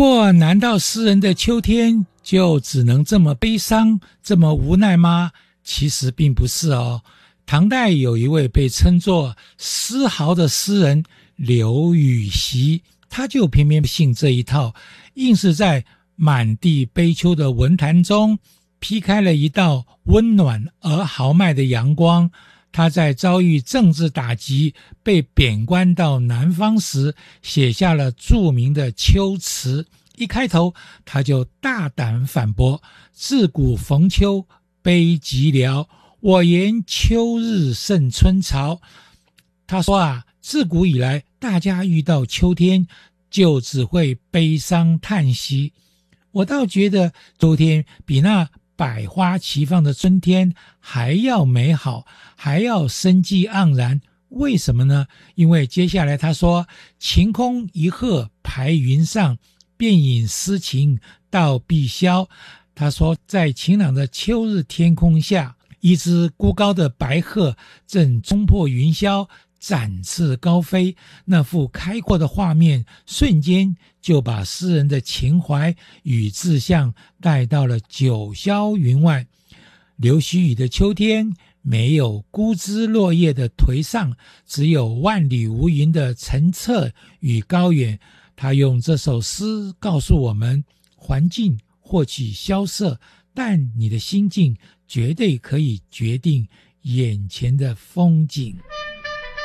过，难道诗人的秋天就只能这么悲伤、这么无奈吗？其实并不是哦。唐代有一位被称作诗豪的诗人刘禹锡，他就偏偏信这一套，硬是在满地悲秋的文坛中劈开了一道温暖而豪迈的阳光。他在遭遇政治打击，被贬官到南方时，写下了著名的秋词。一开头，他就大胆反驳：自古逢秋悲寂寥，我言秋日胜春潮。他说自古以来，大家遇到秋天就只会悲伤叹息。我倒觉得秋天比那百花齐放的春天还要美好，还要生机盎然。为什么呢？因为接下来他说：晴空一鹤排云上，便引诗情到碧霄。他说，在晴朗的秋日天空下，一只孤高的白鹤正冲破云霄，展翅高飞。那幅开阔的画面瞬间就把诗人的情怀与志向带到了九霄云外。刘希宇的秋天没有枯枝落叶的颓丧，只有万里无云的澄澈与高远。他用这首诗告诉我们，环境或许萧瑟，但你的心境绝对可以决定眼前的风景。